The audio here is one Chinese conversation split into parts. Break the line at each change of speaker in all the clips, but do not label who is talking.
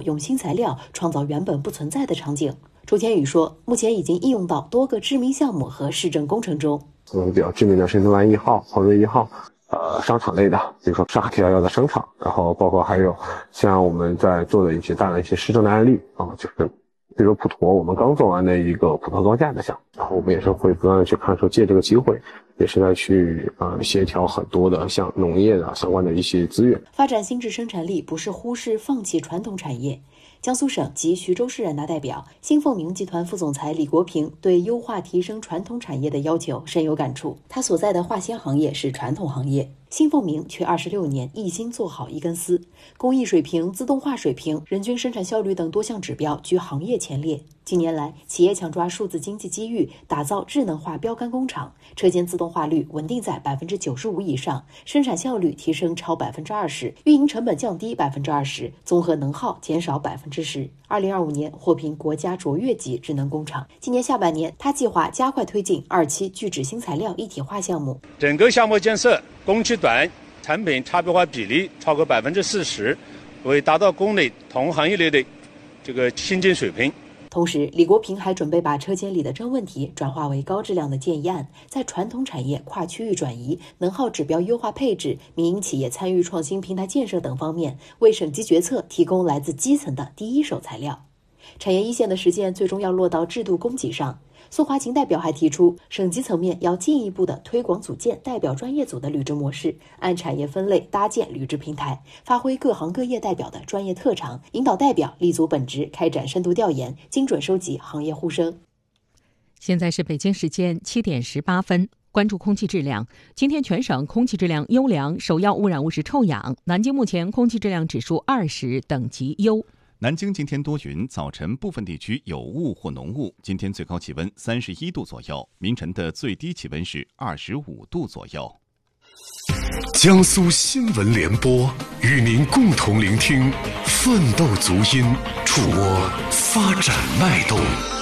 用新材料创造原本不存在的场景。周天宇说，目前已经应用到多个知名项目和市政工程中。
比较知名的是能湾1号、黄润1号，商场类的，比如说上海711的商场，然后包括还有像我们在做的一些大的一些市政的案例就是比如普陀，我们刚做完的一个普陀高架的项目，然后我们也是会不断的去看说借这个机会，也是在去协调很多的像农业的相关的一些资源。
发展新质生产力不是忽视放弃传统产业。江苏省及徐州市人大代表、新凤鸣集团副总裁李国平对优化提升传统产业的要求深有感触。他所在的化纤行业是传统行业，新凤鸣却26年一心做好一根丝，工艺水平、自动化水平、人均生产效率等多项指标居行业前列。近年来，企业抢抓数字经济机遇，打造智能化标杆工厂，车间自动化率稳定在95%以上，生产效率提升超20%，运营成本降低20%，综合能耗减少10%。2025年获评国家卓越级智能工厂。今年下半年，他计划加快推进2期聚酯新材料一体化项目。
整个项目建设工期短，产品差别化比例超过40%，为达到国内同行业内的这个先进水平。
同时，李国平还准备把车间里的真问题转化为高质量的建议案，在传统产业跨区域转移、能耗指标优化配置、民营企业参与创新平台建设等方面，为省级决策提供来自基层的第一手材料。产业一线的实践最终要落到制度供给上。宋华勤代表还提出，省级层面要进一步的推广组建代表专业组的履职模式，按产业分类搭建履职平台，发挥各行各业代表的专业特长，引导代表立足本职，开展深度调研，精准收集行业呼声。
现在是北京时间7点18分，关注空气质量。今天全省空气质量优良，首要污染物是臭氧。南京目前空气质量指数20，等级优。
南京今天多云，早晨部分地区有雾或浓雾。今天最高气温31度左右，明晨的最低气温是25度左右。
江苏新闻联播与您共同聆听奋斗足音，触摸发展脉动。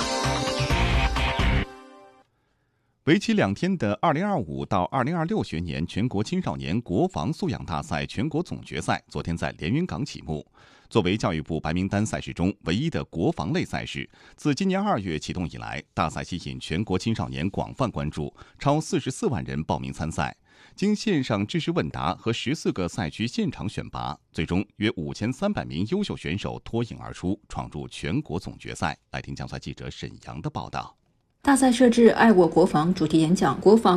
为期2天的2025到2026学年全国青少年国防素养大赛全国总决赛昨天在连云港启幕。作为教育部白名单赛事中唯一的国防类赛事，自今年2月启动以来，大赛吸引全国青少年广泛关注，超44万人报名参赛。经线上知识问答和14个赛区现场选拔，最终约5300名优秀选手脱颖而出，闯入全国总决赛。来听江苏记者沈阳的报道。
大赛设置爱我国防主题演讲，国防